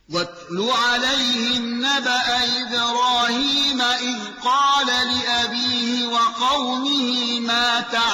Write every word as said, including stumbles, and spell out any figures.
واتل عليهم نبأ إبراهيم إذ قال لأبيه وقومه ما تعبدون